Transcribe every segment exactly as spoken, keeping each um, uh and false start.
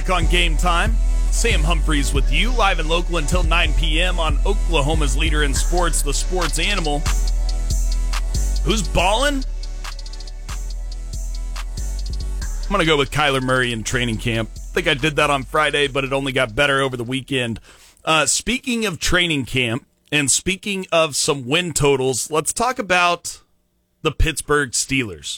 back on Game Time. Sam Humphreys with you, live and local until nine p.m. on Oklahoma's leader in sports, the Sports Animal. Who's ballin'? I'm going to go with Kyler Murray in training camp. I think I did that on Friday, but it only got better over the weekend. Uh, speaking of training camp, and speaking of some win totals, let's talk about the Pittsburgh Steelers.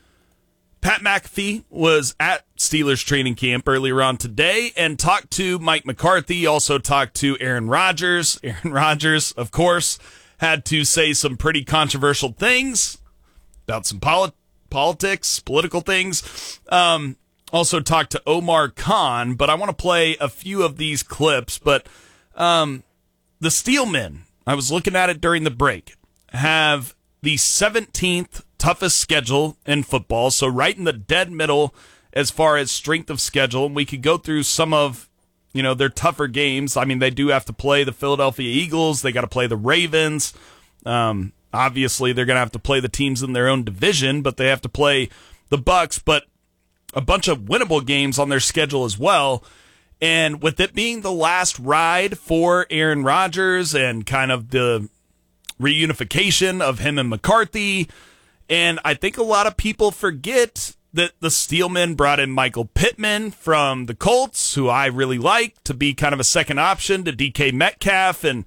Pat McAfee was at Steelers training camp earlier on today and talked to Mike McCarthy, also talked to Aaron Rodgers. Aaron Rodgers, of course, had to say some pretty controversial things about some polit- politics, political things. Um, also talked to Omar Khan, but I want to play a few of these clips. But um, the Steelmen, I was looking at it during the break, have the seventeenth toughest schedule in football, so right in the dead middle as far as strength of schedule. And we could go through some of, you know, their tougher games. I mean, they do have to play the Philadelphia Eagles. They got to play the Ravens. Um, obviously, they're going to have to play the teams in their own division, but they have to play the Bucks. But a bunch of winnable games on their schedule as well. And with it being the last ride for Aaron Rodgers and kind of the reunification of him and McCarthy, and I think a lot of people forget that the Steelmen brought in Michael Pittman from the Colts, who I really like, to be kind of a second option to D K Metcalf. And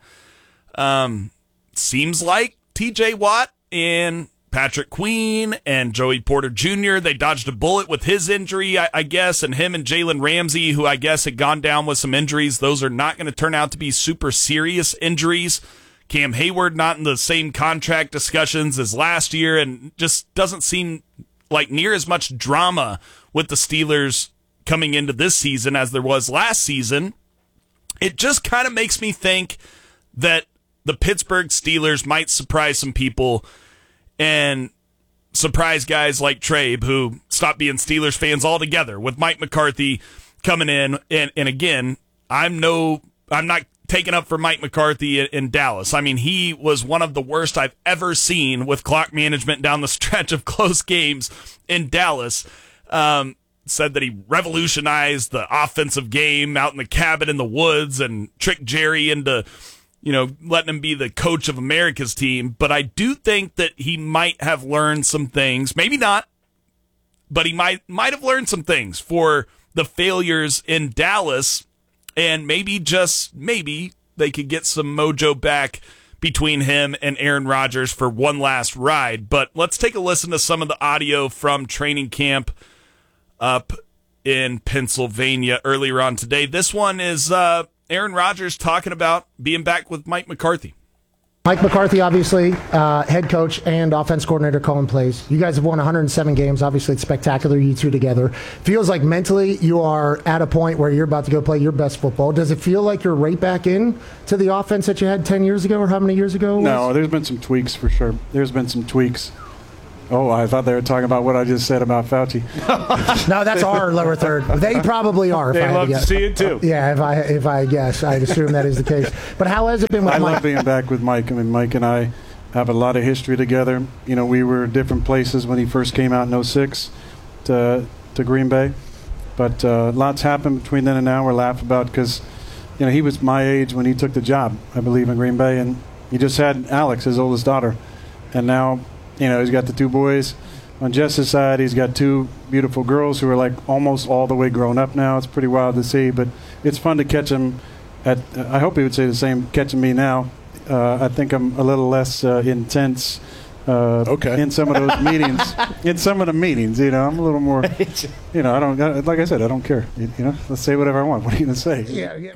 um, seems like T J Watt and Patrick Queen and Joey Porter Junior, they dodged a bullet with his injury, I, I guess, and him and Jalen Ramsey, who I guess had gone down with some injuries. Those are not going to turn out to be super serious injuries. Cam Hayward not in the same contract discussions as last year, and just doesn't seem like near as much drama with the Steelers coming into this season as there was last season. It just kind of makes me think that the Pittsburgh Steelers might surprise some people and surprise guys like Trabe, who stopped being Steelers fans altogether with Mike McCarthy coming in. And, and again, I'm no, I'm not taken up for Mike McCarthy in Dallas. I mean, he was one of the worst I've ever seen with clock management down the stretch of close games in Dallas. Um, said that he revolutionized the offensive game out in the cabin in the woods and tricked Jerry into, you know, letting him be the coach of America's team. But I do think that he might have learned some things. Maybe not, but he might might have learned some things for the failures in Dallas. And maybe, just maybe, they could get some mojo back between him and Aaron Rodgers for one last ride. But let's take a listen to some of the audio from training camp up in Pennsylvania earlier on today. This one is uh, Aaron Rodgers talking about being back with Mike McCarthy. Mike McCarthy, obviously, uh, head coach and offense coordinator calling plays. You guys have won one hundred seven games. Obviously, it's spectacular, you two together. Feels like mentally you are at a point where you're about to go play your best football. Does it feel like you're right back in to the offense that you had ten years ago, or how many years ago? No, there's been some tweaks for sure. There's been some tweaks. Oh, I thought they were talking about what I just said about Fauci. No, that's our lower third. They probably are. If they I love to, to see it too. Yeah, if I if I guess, I'd assume that is the case. But how has it been with I Mike? I love being back with Mike. I mean, Mike and I have a lot of history together. You know, we were different places when he first came out in oh six to to Green Bay. But uh, lots happened between then and now. We're laughing about because, you know, he was my age when he took the job, I believe, in Green Bay. And he just had Alex, his oldest daughter. And now, you know, he's got the two boys. On Jess's side, he's got two beautiful girls who are like almost all the way grown up now. It's pretty wild to see, but it's fun to catch him at, uh, I hope he would say the same, catching me now. Uh, I think I'm a little less uh, intense uh, okay. in some of those meetings. In some of the meetings, you know, I'm a little more, you know, I don't, like I said, I don't care. You, you know, let's say whatever I want. What are you going to say? Yeah, yeah.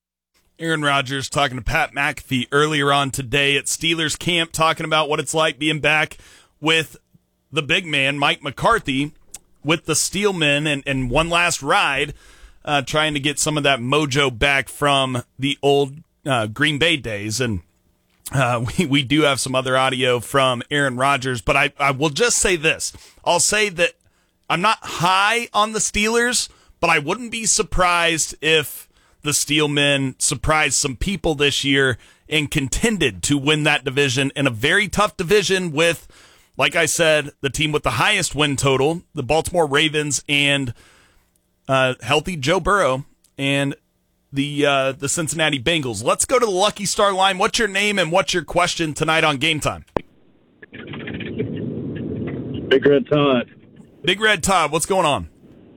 Aaron Rodgers talking to Pat McAfee earlier on today at Steelers camp, talking about what it's like being back with the big man, Mike McCarthy, with the Steelmen and, and one last ride, uh, trying to get some of that mojo back from the old uh, Green Bay days. And uh, we, we do have some other audio from Aaron Rodgers, but I, I will just say this. I'll say that I'm not high on the Steelers, but I wouldn't be surprised if the Steelmen surprised some people this year and contended to win that division in a very tough division with, like I said, the team with the highest win total, the Baltimore Ravens, and uh, healthy Joe Burrow and the uh, the Cincinnati Bengals. Let's go to the Lucky Star line. What's your name and what's your question tonight on Game Time? Big Red Todd. Big Red Todd, what's going on?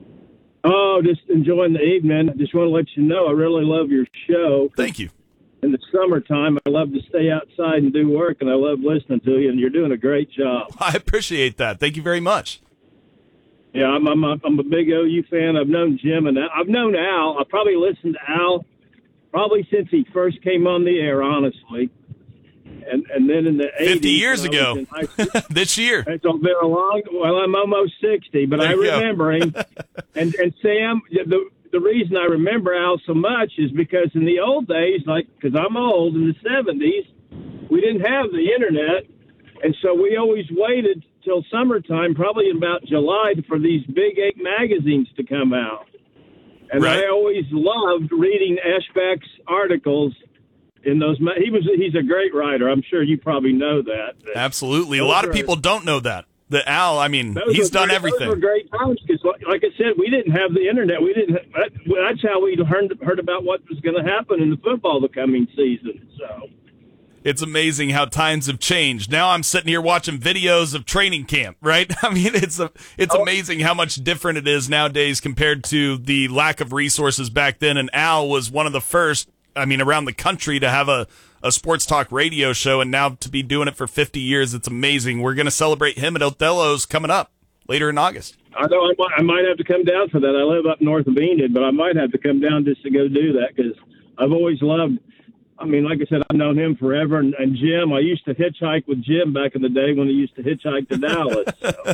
Oh, just enjoying the evening. I just want to let you know I really love your show. Thank you. In the summertime, I love to stay outside and do work, and I love listening to you, and you're doing a great job. I appreciate that. Thank you very much. Yeah, I'm I'm a, I'm a big O U fan. I've known Jim, and I've known Al. I probably listened to Al probably since he first came on the air, honestly. And and then in the eighties, fifty years ago, this year. It's been a long. Well, I'm almost sixty, but there I remember him. and and Sam, the the reason I remember Al so much is because in the old days, like because I'm old, in the seventies, we didn't have the internet, and so we always waited till summertime, probably in about July, for these big eight magazines to come out. And right. I always loved reading Eschbach's articles. In those, he was he's a great writer. I'm sure you probably know that. Absolutely, a lot of people don't know that. The Al, I mean, he's done great, everything. Those were great times because, like I said, we didn't have the internet. We didn't. That, that's how we heard heard about what was going to happen in the football the coming season. So it's amazing how times have changed. Now I'm sitting here watching videos of training camp. Right? I mean, it's a it's oh. amazing how much different it is nowadays compared to the lack of resources back then. And Al was one of the first. I mean, around the country to have a, a sports talk radio show, and now to be doing it for fifty years, it's amazing. We're going to celebrate him at Othello's coming up later in August. I know I might, I might have to come down for that. I live up north of Enid, but I might have to come down just to go do that because I've always loved, I mean, like I said, I've known him forever. And, and Jim, I used to hitchhike with Jim back in the day when he used to hitchhike to Dallas.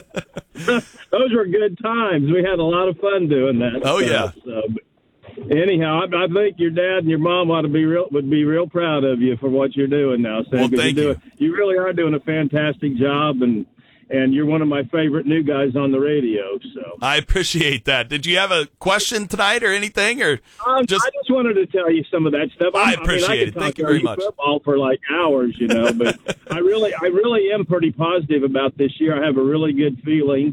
So. Those were good times. We had a lot of fun doing that. Oh, stuff, yeah. So, anyhow, I, I think your dad and your mom ought to be real would be real proud of you for what you're doing now, Sam. Well, thank you're you. Doing, you really are doing a fantastic job, and and you're one of my favorite new guys on the radio. So I appreciate that. Did you have a question tonight or anything, or um, just? I just wanted to tell you some of that stuff. I I'm, appreciate I mean, I it. could talk Thank you very to much. Football for like hours, you know, but I really, I really am pretty positive about this year. I have a really good feeling.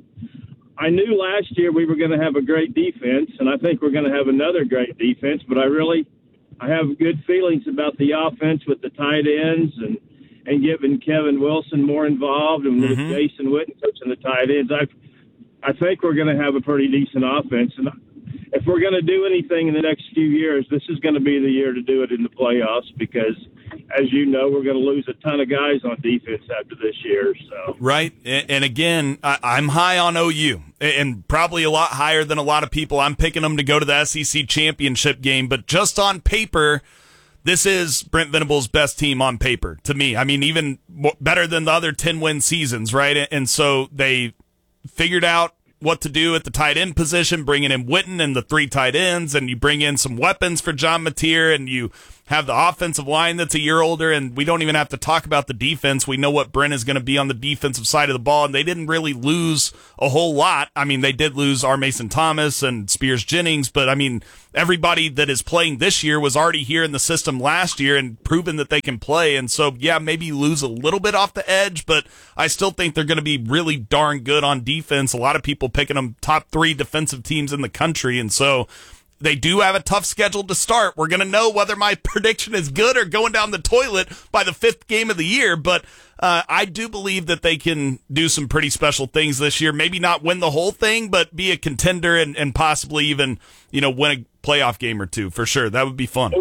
I knew last year we were going to have a great defense, and I think we're going to have another great defense, but I really I have good feelings about the offense with the tight ends and, and giving Kevin Wilson more involved and with Mm-hmm. Jason Witten coaching the tight ends. I I think we're going to have a pretty decent offense, and if we're going to do anything in the next few years, this is going to be the year to do it in the playoffs because, as you know, we're going to lose a ton of guys on defense after this year. So Right. And again, I'm high on O U and probably a lot higher than a lot of people. I'm picking them to go to the S E C championship game, but just on paper, this is Brent Venables' best team on paper to me. I mean, even better than the other ten-win seasons, right? And so they figured out what to do at the tight end position, bringing in Witten and the three tight ends, and you bring in some weapons for John Mateer, and you have the offensive line that's a year older, and we don't even have to talk about the defense. We know what Brent is going to be on the defensive side of the ball, and they didn't really lose a whole lot. I mean, they did lose R. Mason Thomas and Spears Jennings, but I mean, everybody that is playing this year was already here in the system last year and proven that they can play. And so, yeah, maybe lose a little bit off the edge, but I still think they're going to be really darn good on defense. A lot of people picking them top three defensive teams in the country. And so they do have a tough schedule to start. We're going to know whether my prediction is good or going down the toilet by the fifth game of the year. But uh, I do believe that they can do some pretty special things this year. Maybe not win the whole thing, but be a contender and, and possibly even, you know, win a playoff game or two for sure. That would be fun.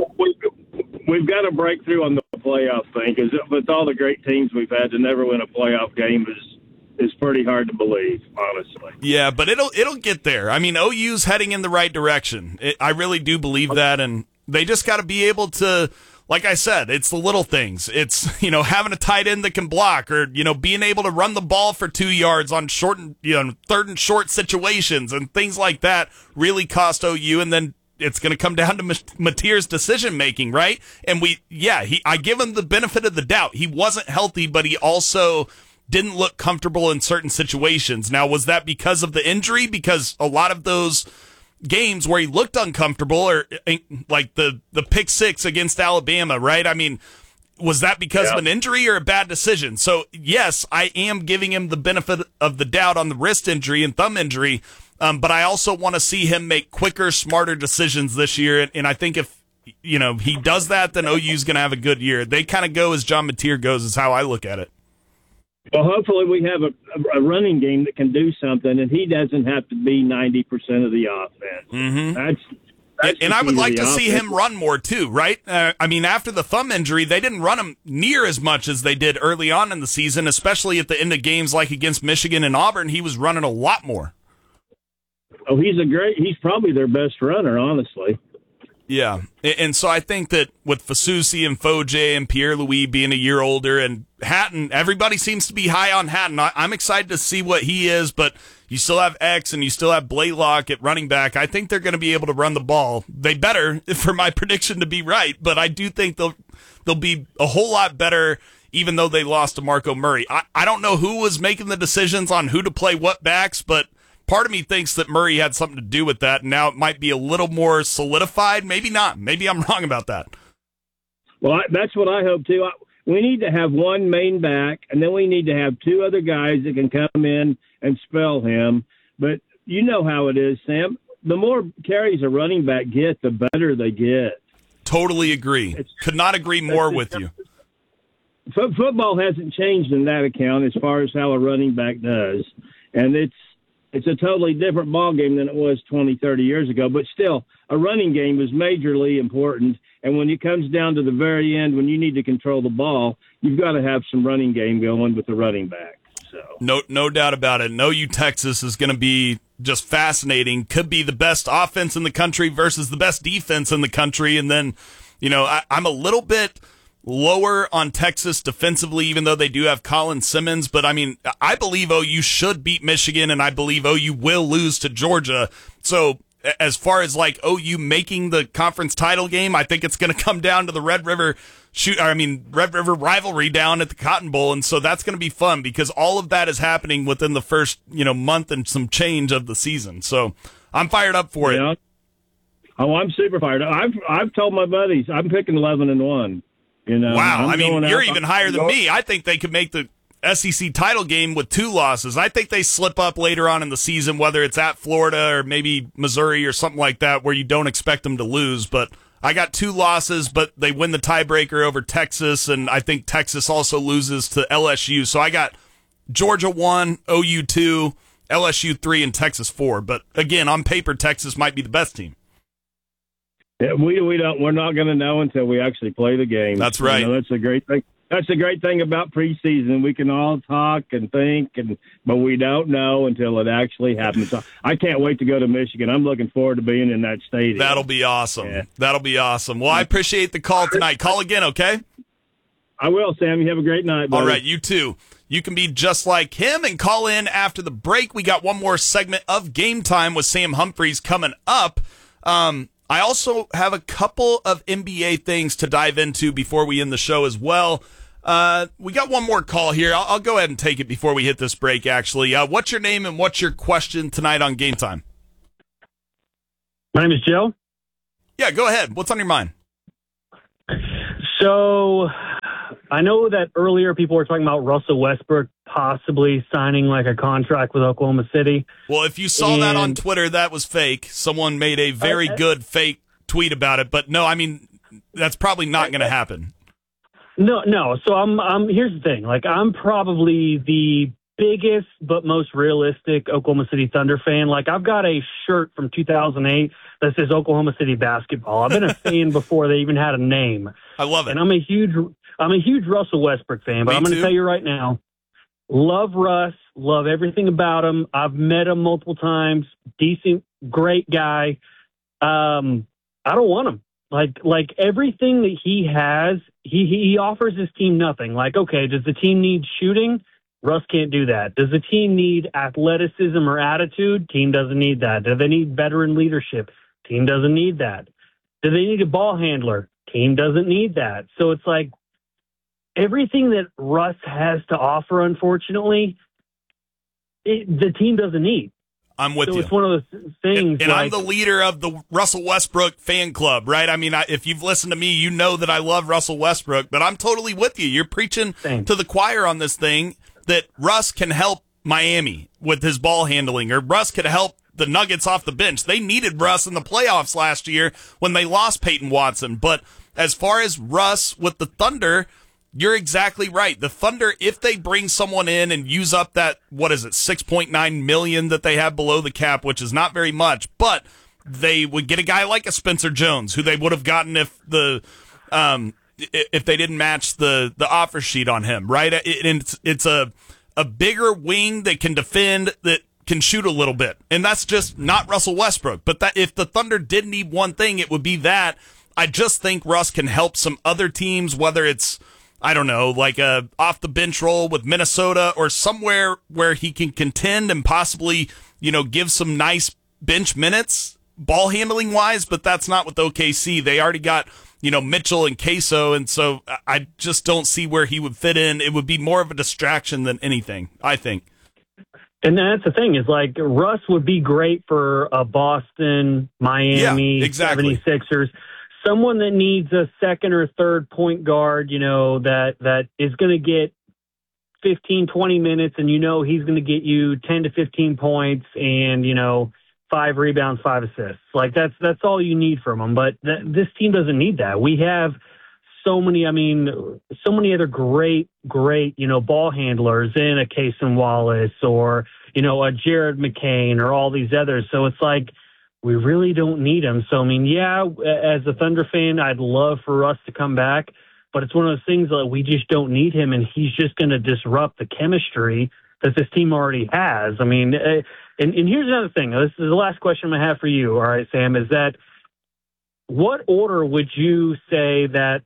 We've got to break through on the playoff thing because with all the great teams we've had, to never win a playoff game is is pretty hard to believe, honestly. Yeah, but it'll it'll get there. I mean, O U's heading in the right direction. It, I really do believe that, and they just got to be able to, like I said, it's the little things. It's, you know, having a tight end that can block, or, you know, being able to run the ball for two yards on short and, you know, third and short situations and things like that really cost O U, and then it's going to come down to Mateer's decision making, right? And we, yeah, he, I give him the benefit of the doubt. He wasn't healthy, but he also didn't look comfortable in certain situations. Now, was that because of the injury? Because a lot of those games where he looked uncomfortable, or like the, the pick six against Alabama, right? I mean, was that because yeah. of an injury or a bad decision? So, yes, I am giving him the benefit of the doubt on the wrist injury and thumb injury. Um, but I also want to see him make quicker, smarter decisions this year. And, and I think if, you know, he does that, then O U's going to have a good year. They kind of go as John Mateer goes is how I look at it. Well, hopefully we have a, a running game that can do something, and he doesn't have to be ninety percent of the offense. Mm-hmm. That's, that's and I would like to offense. see him run more, too, right? Uh, I mean, after the thumb injury, they didn't run him near as much as they did early on in the season, especially at the end of games like against Michigan and Auburn. He was running a lot more. Oh, he's a great – he's probably their best runner, honestly. Yeah, and so I think that with Fasusi and Foje and Pierre-Louis being a year older and Hatton, everybody seems to be high on Hatton. I'm excited to see what he is, but you still have X and you still have Blaylock at running back. I think they're going to be able to run the ball. They better, for my prediction to be right, but I do think they'll they'll be a whole lot better even though they lost to Marco Murray. I, I don't know who was making the decisions on who to play what backs, but part of me thinks that Murray had something to do with that, and now it might be a little more solidified. Maybe not. Maybe I'm wrong about that. Well, I, that's what I hope, too. I, we need to have one main back, and then we need to have two other guys that can come in and spell him. But you know how it is, Sam. The more carries a running back get, the better they get. Totally agree. It's, Could not agree more with you. F- football hasn't changed in that account as far as how a running back does. And it's It's a totally different ball game than it was twenty, thirty years ago. But still, a running game is majorly important. And when it comes down to the very end, when you need to control the ball, you've got to have some running game going with the running back. So no, no doubt about it. No, you Texas is going to be just fascinating. Could be the best offense in the country versus the best defense in the country. And then, you know, I, I'm a little bit lower on Texas defensively, even though they do have Colin Simmons. But, I mean, I believe O U should beat Michigan, and I believe O U will lose to Georgia. So as far as, like, O U making the conference title game, I think it's going to come down to the Red River shoot. I mean, Red River rivalry down at the Cotton Bowl, and so that's going to be fun because all of that is happening within the first, you know, month and some change of the season. So I'm fired up for yeah. it. Oh, I'm super fired up. I've, I've told my buddies I'm picking eleven and one. You know, wow, I'm I mean, you're out, even higher than me. I think they could make the S E C title game with two losses. I think they slip up later on in the season, whether it's at Florida or maybe Missouri or something like that, where you don't expect them to lose. But I got two losses, but they win the tiebreaker over Texas, and I think Texas also loses to L S U. So I got Georgia one, O U two, L S U three, and Texas four. But again, on paper, Texas might be the best team. Yeah, we we don't we're not going to know until we actually play the game. That's right. You know, that's a great thing. That's the great thing about preseason. We can all talk and think, and but we don't know until it actually happens. So I can't wait to go to Michigan. I'm looking forward to being in that stadium. That'll be awesome. Yeah. That'll be awesome. Well, I appreciate the call tonight. Call again, okay? I will, Sam. You have a great night, buddy. All right, you too. You can be just like him and call in after the break. We got one more segment of Game Time with Sam Humphreys coming up. Um, I also have a couple of N B A things to dive into before we end the show as well. Uh, we got one more call here. I'll, I'll go ahead and take it before we hit this break, actually. Uh, what's your name and what's your question tonight on Game Time? My name is Joe. Yeah, go ahead. What's on your mind? So I know that earlier people were talking about Russell Westbrook possibly signing like a contract with Oklahoma City. Well, if you saw and, that on Twitter, that was fake. Someone made a very uh, good fake tweet about it. But no, I mean, that's probably not going to happen. No, no. So I'm, I'm, here's the thing. Like, I'm probably the biggest but most realistic Oklahoma City Thunder fan. Like, I've got a shirt from two thousand eight that says Oklahoma City basketball. I've been a fan before they even had a name. I love it. And I'm a huge, I'm a huge Russell Westbrook fan, but Me I'm going to too. tell you right now, love Russ, love everything about him. I've met him multiple times. Decent, great guy. Um, I don't want him. Like, like everything that he has, he, he offers his team nothing. Like, okay, does the team need shooting? Russ can't do that. Does the team need athleticism or attitude? Team doesn't need that. Do they need veteran leadership? Team doesn't need that. Do they need a ball handler? Team doesn't need that. So it's like everything that Russ has to offer, unfortunately, it, the team doesn't need. I'm with so you. It's one of those things. And, and like, I'm the leader of the Russell Westbrook fan club, right? I mean, I, if you've listened to me, you know that I love Russell Westbrook, but I'm totally with you. You're preaching Same. to the choir on this thing that Russ can help Miami with his ball handling, or Russ could help the Nuggets off the bench. They needed Russ in the playoffs last year when they lost Peyton Watson. But as far as Russ with the Thunder, you're exactly right. The Thunder, if they bring someone in and use up that, what is it, six point nine million dollars that they have below the cap, which is not very much, but they would get a guy like a Spencer Jones, who they would have gotten if the um, if they didn't match the, the offer sheet on him, right? It, it's it's a a bigger wing that can defend, that can shoot a little bit, and that's just not Russell Westbrook. But that if the Thunder did need one thing, it would be that. I just think Russ can help some other teams, whether it's, I don't know, like a off the bench role with Minnesota or somewhere where he can contend and possibly, you know, give some nice bench minutes ball handling wise, but that's not with O K C. They already got, you know, Mitchell and Queso, and so I just don't see where he would fit in. It would be more of a distraction than anything, I think. And that's the thing, is like Russ would be great for a Boston, Miami, yeah, exactly. seventy-sixers. Someone that needs a second or third point guard, you know, that, that is going to get fifteen, twenty minutes, and you know he's going to get you ten to fifteen points and, you know, five rebounds, five assists. Like, that's that's all you need from him. But th- this team doesn't need that. We have so many, I mean, so many other great, great, you know, ball handlers in a Cason Wallace or, you know, a Jared McCain or all these others. So it's like, we really don't need him. So, I mean, yeah, as a Thunder fan, I'd love for Russ to come back, but it's one of those things that we just don't need him, and he's just going to disrupt the chemistry that this team already has. I mean, and, and here's another thing. This is the last question I have for you, all right, Sam, is that what order would you say that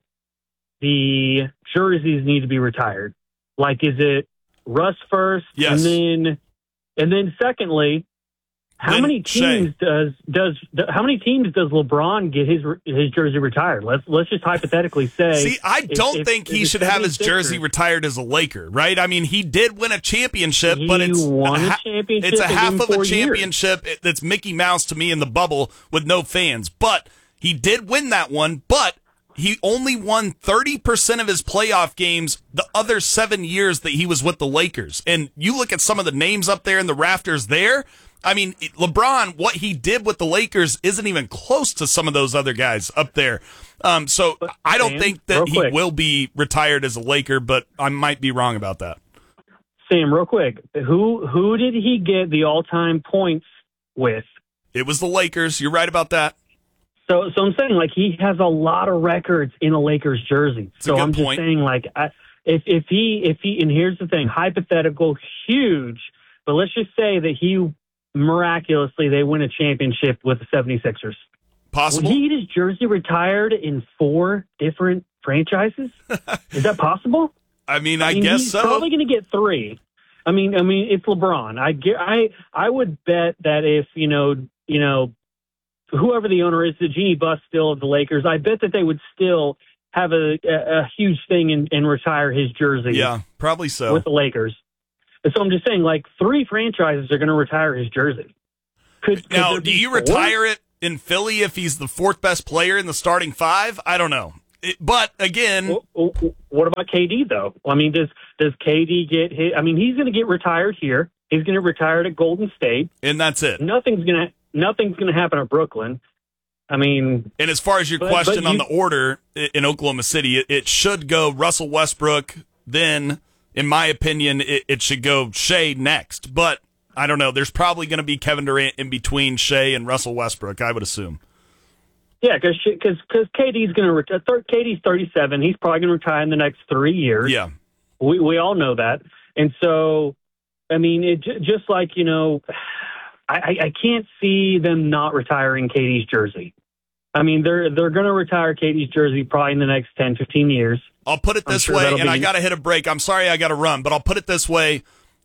the jerseys need to be retired? Like, is it Russ first? Yes. And then, and then secondly, How then many teams Shea. does does how many teams does LeBron get his his jersey retired? Let's let's just hypothetically say. See, I don't if, think if, he if should have his jersey retired as a Laker, right? I mean, he did win a championship, he but it's won a, a championship. it's a half in of a four years. championship that's Mickey Mouse to me in the bubble with no fans. But he did win that one, but he only won thirty percent of his playoff games the other seven years that he was with the Lakers. And you look at some of the names up there in the rafters there. I mean, LeBron, what he did with the Lakers isn't even close to some of those other guys up there. Um, so but, I don't Sam, think that he quick. will be retired as a Laker, but I might be wrong about that. Sam, real quick, who who did he get the all time points with? It was the Lakers. You're right about that. So, so I'm saying, like, he has a lot of records in a Lakers jersey. It's a so good I'm just point. saying, like, I, if if he if he and here's the thing, hypothetical, huge, but let's just say that he miraculously they win a championship with the seventy-sixers. Possible. Would he get his jersey retired in four different franchises? Is that possible? I mean, I, I mean, guess he's so. probably going to get three. I mean, I mean, it's LeBron. I get, I I would bet that if you know, you know, whoever the owner is, the Genie Bus still of the Lakers, I bet that they would still have a a, a huge thing and, and retire his jersey. Yeah, probably so. With the Lakers. And so I'm just saying, like, three franchises are going to retire his jerszy. Could, could now, there do be you four? retire it in Philly if he's the fourth best player in the starting five? I don't know. It, but again, Well, what about K D though? I mean, does does K D get hit? I mean, he's going to get retired here. He's going to retire at Golden State. and that's it. Nothing's going to nothing's going to happen at Brooklyn. I mean, And as far as your But- question but on you- the order i- in Oklahoma City, it, it should go Russell Westbrook. Then, in my opinion, it, it should go Shea next. But I don't know. There's probably going to be Kevin Durant in between Shea and Russell Westbrook, I would assume. yeah, because because K D's going to retire. K D's thirty-seven. He's probably going to retire in the next three years. Yeah. We we all know that. And so, I mean, it j- just like, you know, I, I, I can't see them not retiring K D's jersey. I mean, they're they're going to retire K D's jersey probably in the next ten, fifteen years. I'll put it I'm this sure way, that'll and be- I got to hit a break. I'm sorry I got to run, but I'll put it this way.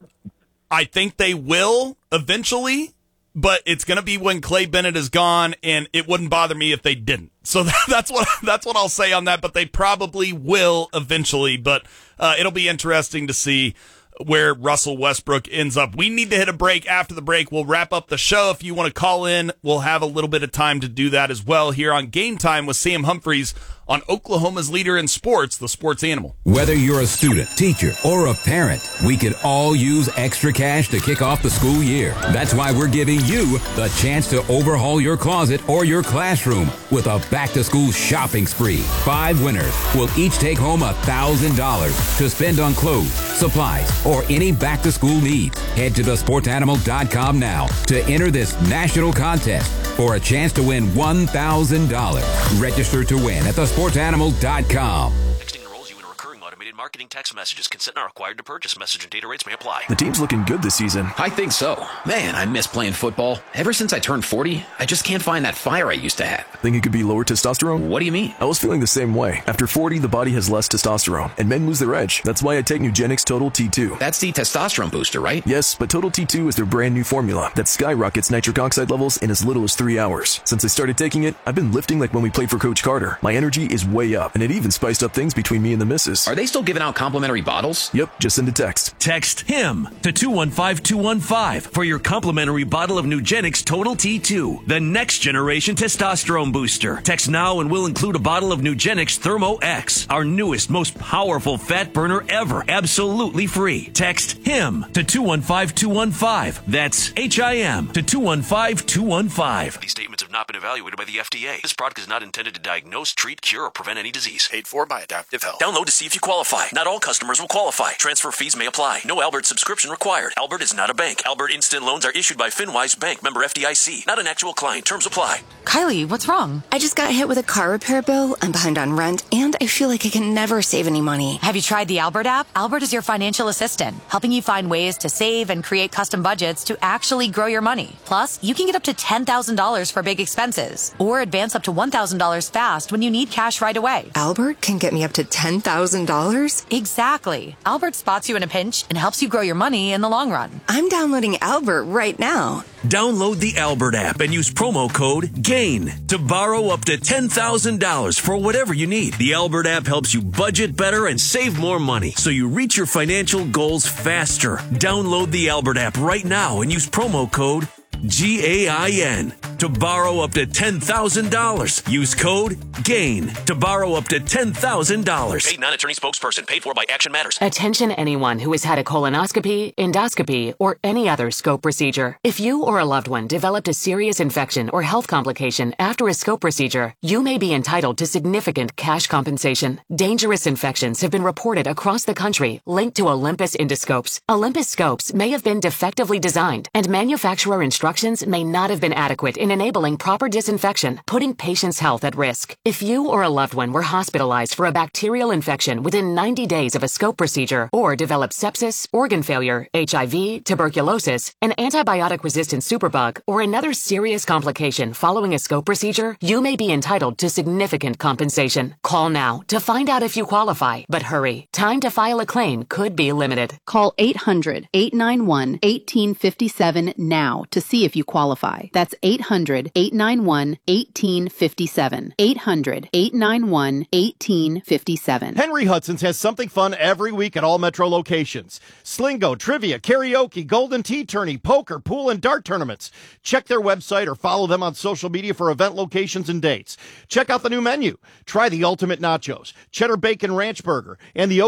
I think they will eventually, but it's going to be when Clay Bennett is gone, and it wouldn't bother me if they didn't. So that's what that's what I'll say on that, but they probably will eventually, but uh, it'll be interesting to see where Russell Westbrook ends up. We need to hit a break. After the break, we'll wrap up the show. If you want to call in, we'll have a little bit of time to do that as well here on Game Time with Sam Humphreys on Oklahoma's leader in sports, the Sports Animal. Whether you're a student, teacher, or a parent, we could all use extra cash to kick off the school year. That's why we're giving you the chance to overhaul your closet or your classroom with a back-to-school shopping spree. Five winners will each take home one thousand dollars to spend on clothes, supplies, or any back-to-school needs. Head to the sports animal dot com now to enter this national contest for a chance to win one thousand dollars. Register to win at the sports animal dot com. Texting enrolls you in a recurring automated marketing text messages. Consent not required to purchase. Message and data rates may apply. The team's looking good this season. I think so. Man, I miss playing football. Ever since I turned forty, I just can't find that fire I used to have. Think it could be lower testosterone? What do you mean? I was feeling the same way. After forty, the body has less testosterone, and men lose their edge. That's why I take Nugenix Total T two. That's the testosterone booster, right? Yes, but Total T two is their brand new formula that skyrockets nitric oxide levels in as little as three hours. Since I started taking it, I've been lifting like when we played for Coach Carter. My energy is way up, and it even spiced up things between me and the missus. Are they still giving out complimentary bottles? Yep, just send a text. Text HIM to two one five two one five for your complimentary bottle of Nugenix Total T two, the next generation testosterone booster. Text now and we'll include a bottle of Nugenix Thermo X, our newest, most powerful fat burner ever, absolutely free. Text HIM to two one five two one five. That's H I M to two one five two one five. These statements have not been evaluated by the F D A. This product is not intended to diagnose, treat, cure, or prevent any disease. Paid for by Adaptive Health. Download to see if you qualify. Not all customers will qualify. Transfer fees may apply. No Albert subscription required. Albert is not a bank. Albert Instant Loans are issued by FinWise Bank, member F D I C. Not an actual client. Terms apply. Kylie, what's wrong? I just got hit with a car repair bill. I'm behind on rent, and I feel like I can never save any money. Have you tried the Albert app? Albert is your financial assistant, helping you find ways to save and create custom budgets to actually grow your money. Plus, you can get up to ten thousand dollars for big expenses, or advance up to one thousand dollars fast when you need cash right away. Albert can get me up to ten thousand dollars? Exactly. Albert spots you in a pinch and helps you grow your money in the long run. I'm downloading Albert right now. Download the Albert app and use promo code GAIN to borrow up to ten thousand dollars for whatever you need. The Albert app helps you budget better and save more money so you reach your financial goals faster. Download the Albert app right now and use promo code G A I N to borrow up to ten thousand dollars. Use code GAIN to borrow up to ten thousand dollars. Paid non-attorney spokesperson. Paid for by Action Matters. Attention anyone who has had a colonoscopy, endoscopy, or any other scope procedure. If you or a loved one developed a serious infection or health complication after a scope procedure, you may be entitled to significant cash compensation. Dangerous infections have been reported across the country linked to Olympus endoscopes. Olympus scopes may have been defectively designed, and manufacturer instructions may not have been adequate in enabling proper disinfection, putting patients' health at risk. If you or a loved one were hospitalized for a bacterial infection within ninety days of a scope procedure, or developed sepsis, organ failure, H I V, tuberculosis, an antibiotic-resistant superbug, or another serious complication following a scope procedure, you may be entitled to significant compensation. Call now to find out if you qualify, but hurry. Time to file a claim could be limited. Call eight hundred, eight nine one, one eight five seven now to see if you qualify. That's eight hundred, eight nine one, one eight five seven. eight hundred, eight nine one, one eight five seven. Henry Hudson's has something fun every week at all Metro locations. Slingo, trivia, karaoke, golden tea tourney, poker, pool, and dart tournaments. Check their website or follow them on social media for event locations and dates. Check out the new menu. Try the ultimate nachos, cheddar bacon ranch burger, and the